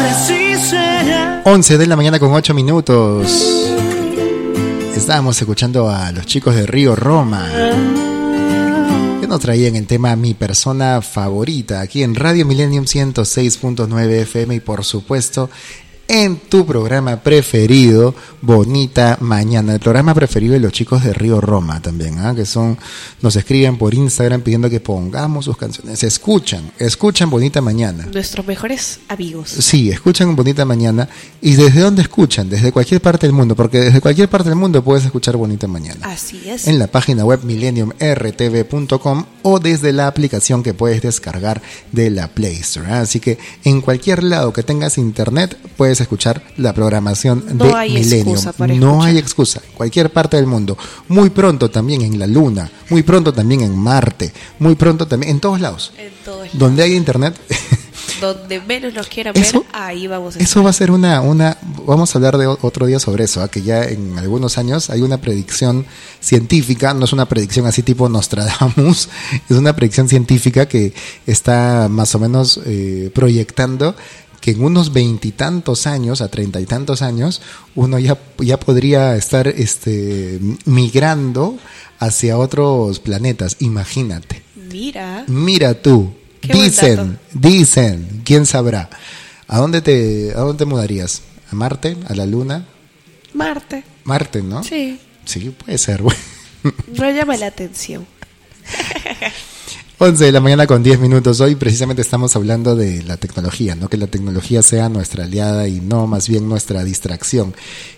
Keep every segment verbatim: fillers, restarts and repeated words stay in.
once de la mañana con ocho minutos. Estábamos escuchando a los chicos de Río Roma, que nos traían el tema Mi Persona Favorita, aquí en Radio Millennium ciento seis punto nueve F M y por supuesto en tu programa preferido, Bonita Mañana, el programa preferido de los chicos de Río Roma también, ¿eh? Que son, nos escriben por Instagram pidiendo que pongamos sus canciones, escuchan, escuchan Bonita Mañana. Nuestros mejores amigos. Sí, escuchan Bonita Mañana. ¿Y desde dónde escuchan? Desde cualquier parte del mundo, porque desde cualquier parte del mundo puedes escuchar Bonita Mañana. Así es. En la página web millennium r t v punto com o desde la aplicación que puedes descargar de la Play Store, ¿eh? Así que en cualquier lado que tengas internet puedes escuchar la programación no de hay Millennium. Excusa para no escuchar. hay excusa. Cualquier parte del mundo. Muy pronto también en la Luna. Muy pronto también en Marte. Muy pronto también en todos lados. En todos lados. Donde hay internet. Donde menos nos quieran Eso, ver, ahí vamos a estar. Eso va a ser una, una, vamos a hablar de otro día sobre eso, ¿eh? Que ya en algunos años hay una predicción científica, no es una predicción así tipo Nostradamus, es una predicción científica que está más o menos eh, proyectando que en unos veintitantos años, a treinta y tantos años, uno ya, ya podría estar este, migrando hacia otros planetas, imagínate. Mira. Mira tú. Qué buen Dicen, dato. dicen, quién sabrá. ¿A dónde te, a dónde te mudarías? ¿A Marte? ¿A la Luna? Marte. Marte, ¿no? Sí. Sí, puede ser, güey. No llama la atención. once de la mañana con diez minutos. Hoy precisamente estamos hablando de la tecnología, ¿no? Que la tecnología sea nuestra aliada y no más bien nuestra distracción.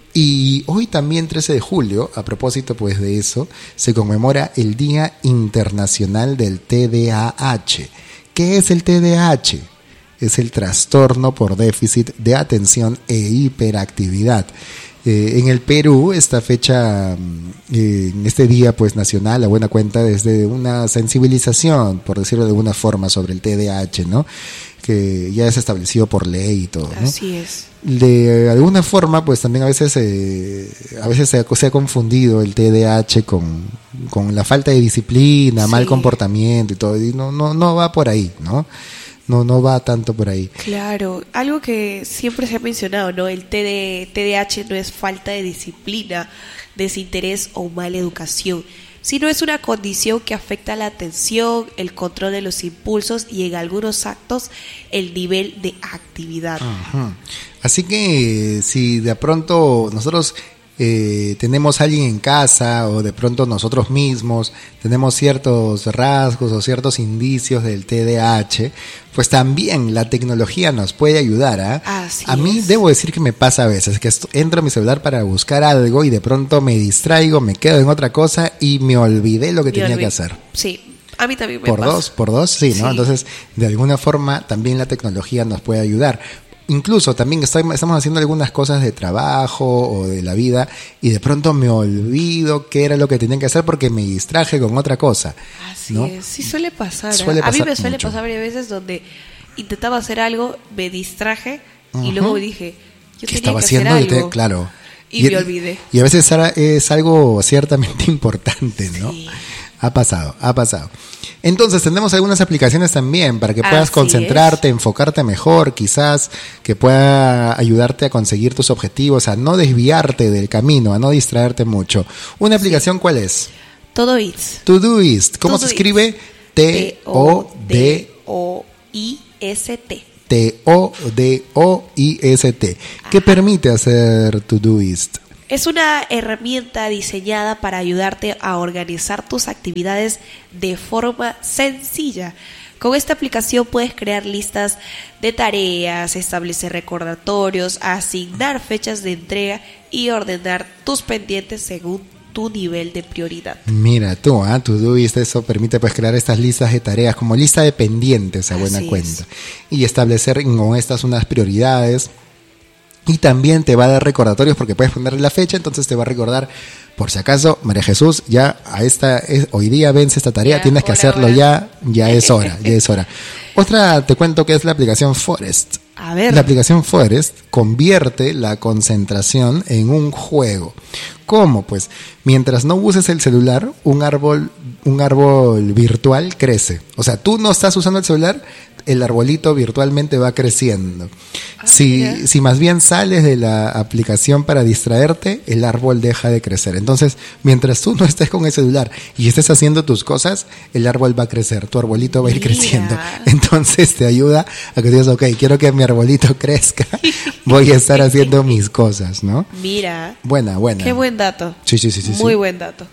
Y hoy también, trece de julio, a propósito pues de eso, se conmemora el Día Internacional del T D A H. ¿Qué es el T D A H? Es el trastorno por déficit de atención e hiperactividad. Eh, en el Perú, esta fecha, eh, en este día pues nacional, a buena cuenta, desde una sensibilización, por decirlo de alguna forma, sobre el T D A H, ¿no? Que ya es establecido por ley y todo, ¿no? Así es. De alguna forma, pues también a veces eh, a veces se ha, se ha confundido el T D A H con, con la falta de disciplina, Sí. mal comportamiento y todo, y no, no, no va por ahí, ¿no? No, no va tanto por ahí. Claro, algo que siempre se ha mencionado, ¿no? El T D A H no es falta de disciplina, desinterés o mala educación, sino es una condición que afecta la atención, el control de los impulsos y en algunos actos el nivel de actividad. Ajá. Así que si de pronto nosotros eh, tenemos a alguien en casa o de pronto nosotros mismos tenemos ciertos rasgos o ciertos indicios del T D A H, pues también la tecnología nos puede ayudar, ¿eh? Así A mí es. debo decir que me pasa a veces que esto- entro a mi celular para buscar algo y de pronto me distraigo, me quedo en otra cosa y me olvidé lo que Me tenía olvidé. que hacer. Sí, a mí también me Por pasa. dos, por dos, sí, ¿no? Sí. Entonces, de alguna forma, también la tecnología nos puede ayudar. Incluso también estoy, estamos haciendo algunas cosas de trabajo o de la vida y de pronto me olvido qué era lo que tenía que hacer porque me distraje con otra cosa. Así ¿no? es, sí suele pasar. ¿eh? Suele a mí pasar me suele mucho. pasar varias veces donde intentaba hacer algo, me distraje y Ujú. luego dije, yo ¿Qué tenía estaba que haciendo? hacer Y te- algo. claro. Y me olvidé. Y a veces era- es algo ciertamente importante, ¿no? Sí. Ha pasado, ha pasado. Entonces tenemos algunas aplicaciones también para que puedas Así concentrarte, enfocarte mejor, quizás que pueda ayudarte a conseguir tus objetivos, a no desviarte del camino, a no distraerte mucho. ¿Una aplicación cuál es? Todo It's. Todoist. ¿Cómo se Todoist. escribe? T O D O I S T. T O D O I S T. ¿Qué permite hacer Todoist? Es una herramienta diseñada para ayudarte a organizar tus actividades de forma sencilla. Con esta aplicación puedes crear listas de tareas, establecer recordatorios, asignar fechas de entrega y ordenar tus pendientes según tu nivel de prioridad. Mira tú, ¿ah? Todoist, eso permite pues crear estas listas de tareas como lista de pendientes a buena Así cuenta es. y establecer con estas unas prioridades. Y también te va a dar recordatorios porque puedes ponerle la fecha, entonces te va a recordar, por si acaso, María Jesús, ya a esta es, hoy día vence esta tarea, Ya, tienes que hora, hacerlo hora. ya, ya es hora, ya es hora. Otra te cuento que es la aplicación Forest. A ver. La aplicación Forest convierte la concentración en un juego. ¿Cómo? Pues mientras no uses el celular, un árbol, un árbol virtual crece. O sea, tú no estás usando el celular, el arbolito virtualmente va creciendo. Ah, Si, si más bien sales de la aplicación para distraerte, el árbol deja de crecer. Entonces, mientras tú no estés con el celular y estés haciendo tus cosas, el árbol va a crecer, tu arbolito va a ir Mira. creciendo. Entonces te ayuda a que digas, ok, quiero que mi arbolito crezca, voy a estar haciendo mis cosas, ¿no? Mira, Buena, buena. qué buen dato. Sí, sí, sí, sí. Muy sí. buen dato.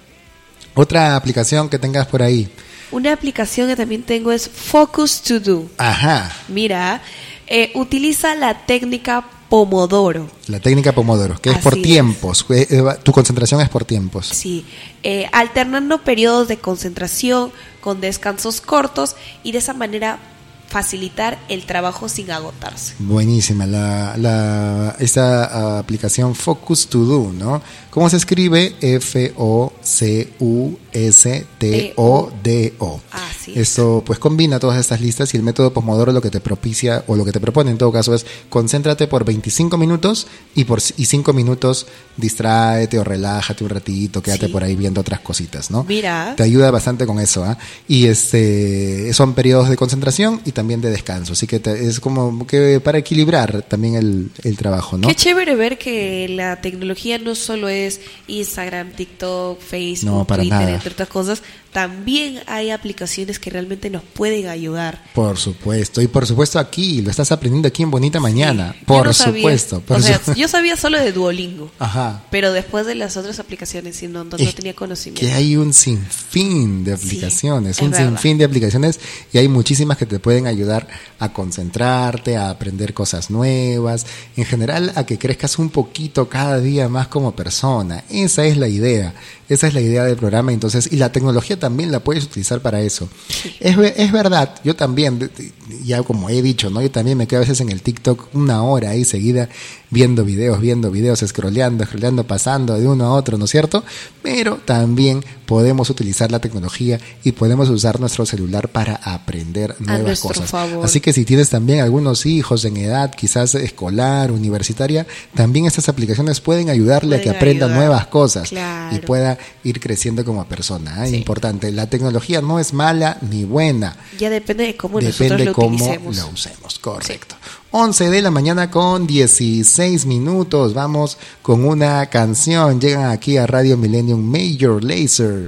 Otra aplicación que tengas por ahí. Una aplicación que también tengo es Focus To Do. Ajá, Mira, eh, utiliza la técnica Pomodoro. la técnica Pomodoro, que es Así por es. tiempos. Eh, eh, Tu concentración es por tiempos. Sí, eh, alternando periodos de concentración con descansos cortos y de esa manera facilitar el trabajo sin agotarse. Buenísima, la, la, esta uh, aplicación Focus To Do, ¿no? ¿Cómo se escribe? F O C U S T O D O. Así es. Esto pues combina todas estas listas y el método Pomodoro lo que te propicia o lo que te propone en todo caso es concéntrate por veinticinco minutos y por y cinco minutos distráete o relájate un ratito, quédate Sí. por ahí viendo otras cositas, ¿no? Mira. Te ayuda bastante con eso, ¿ah? Y este son periodos de concentración y también de descanso, así que te- es como que para equilibrar también el, el trabajo, ¿no? Qué chévere ver que la tecnología no solo es Instagram, TikTok, Facebook, No, para Twitter, nada. entre otras cosas, también hay aplicaciones que realmente nos pueden ayudar. Por supuesto, y por supuesto aquí, lo estás aprendiendo aquí en Bonita Mañana, Yo por no sabía. supuesto. Por o sea, su- yo sabía solo de Duolingo, Ajá. pero después de las otras aplicaciones, y no, no, no Es tenía conocimiento. Que hay un sinfín de aplicaciones, Sí, es un verdad. sinfín de aplicaciones y hay muchísimas que te pueden ayudar a concentrarte, a aprender cosas nuevas, en general a que crezcas un poquito cada día más como persona. Esa es la idea, esa es la idea del programa, entonces, y la tecnología también la puedes utilizar para eso. Es, ve- es verdad, yo también, de- de- ya como he dicho, ¿no? Yo también me quedo a veces en el TikTok una hora ahí seguida viendo videos, viendo videos, scrolleando, scrolleando, pasando de uno a otro, ¿no es cierto? Pero también podemos utilizar la tecnología y podemos usar nuestro celular para aprender nuevas nuestro cosas. favor. Así que si tienes también algunos hijos en edad quizás escolar, universitaria, también estas aplicaciones pueden ayudarle a que Pueden aprenda ayudar. nuevas cosas Claro. y pueda ir creciendo como persona. ¿eh? Sí. Importante, la tecnología no es mala ni buena. Ya depende de cómo Depende nosotros lo cómo utilicemos. lo usemos, correcto. once de la mañana con dieciséis minutos. Vamos con una canción. Llegan aquí a Radio Millennium Major Lazer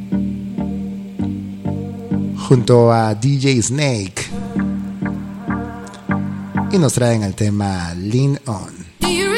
junto a D J Snake y nos traen el tema Lean On.